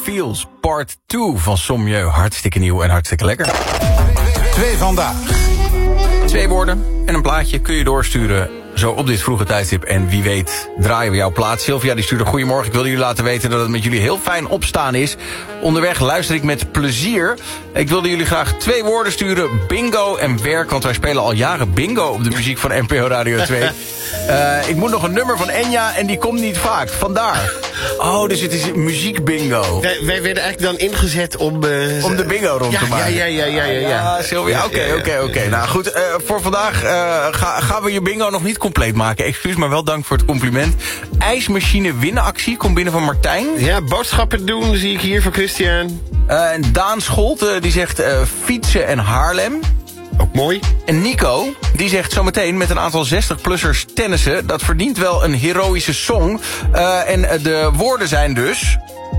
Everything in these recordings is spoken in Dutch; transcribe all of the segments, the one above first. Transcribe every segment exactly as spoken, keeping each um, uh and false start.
Feels Part twee van Sommieu. Hartstikke nieuw en hartstikke lekker. Twee vandaag. Twee woorden en een plaatje kun je doorsturen zo op dit vroege tijdstip. En wie weet draaien we jouw plaat. Sylvia die stuurde goedemorgen. Ik wilde jullie laten weten dat het met jullie heel fijn opstaan is. Onderweg luister ik met plezier. Ik wilde jullie graag twee woorden sturen. Bingo en werk. Want wij spelen al jaren bingo op de muziek van N P O Radio twee. uh, ik moet nog een nummer van Enya en die komt niet vaak. Vandaar. Oh, dus het is muziek bingo. Wij, wij werden eigenlijk dan ingezet om... Uh, om de bingo rond ja, te maken. Ja, ja, ja, ja, ja. Ja, Sylvia, oké, oké, oké. Nou goed, uh, voor vandaag uh, ga, gaan we je bingo nog niet compleet maken. Excuus, maar wel dank voor het compliment. IJsmachine winactie komt binnen van Martijn. Ja, boodschappen doen zie ik hier van Christian. Uh, en Daan Scholte, die zegt uh, fietsen en Haarlem. Ook mooi. En Nico, die zegt zometeen met een aantal zestig-plussers tennissen. Dat verdient wel een heroïsche song. Uh, en uh, de woorden zijn dus...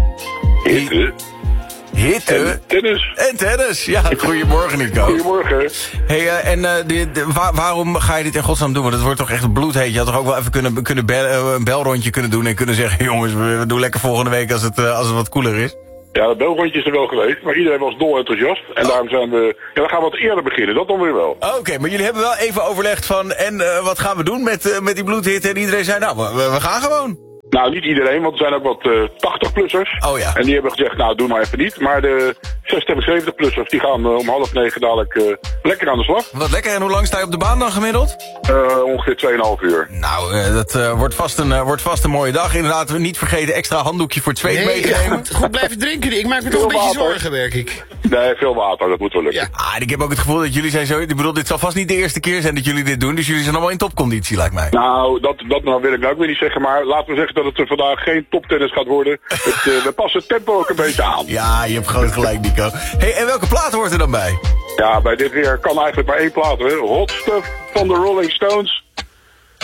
Hitte. Hitte. En tennis. En tennis, ja. Goedemorgen, Nico. Goedemorgen. Hey, uh, en uh, de, de, waar, waarom ga je dit in godsnaam doen? Want het wordt toch echt bloedheet. Je had toch ook wel even kunnen, kunnen bel, uh, een belrondje kunnen doen... en kunnen zeggen, jongens, we, we doen lekker volgende week als het, uh, als het wat koeler is. Ja, het belrondje is er wel geweest, maar iedereen was dol enthousiast. En oh. daarom zijn we... Ja, dan gaan we wat eerder beginnen, dat dan weer wel. Oké, okay, maar jullie hebben wel even overlegd van... en uh, wat gaan we doen met, uh, met die bloedhitte? En iedereen zei, nou, we, we gaan gewoon. Nou, niet iedereen, want er zijn ook wat uh, tachtig-plussers. Oh ja. En die hebben gezegd, nou, doe maar even niet. Maar de zestig en zeventig-plussers, die gaan uh, om half negen dadelijk uh, lekker aan de slag. Wat lekker. En hoe lang sta je op de baan dan gemiddeld? Uh, ongeveer twee komma vijf uur. Nou, uh, dat uh, wordt, vast een, uh, wordt vast een mooie dag. Inderdaad, we niet vergeten extra handdoekje voor twee nee, mee te nemen. Goed, goed blijven drinken. Ik maak me toch een beetje zorgen, werk ik. Nee, veel water, dat moet wel lukken. Ja. Ah, ik heb ook het gevoel dat jullie zijn zo... Ik bedoel, dit zal vast niet de eerste keer zijn dat jullie dit doen. Dus jullie zijn allemaal in topconditie, lijkt mij. Nou, dat, dat nou wil ik nou ook weer niet zeggen. Maar laten we zeggen dat het er vandaag geen toptennis gaat worden. Het, uh, we passen het tempo ook een beetje aan. Ja, je hebt groot gelijk, Nico. Hey, en welke plaat hoort er dan bij? Ja, bij dit weer kan eigenlijk maar één plaat. Hè. Hot Stuff van de Rolling Stones.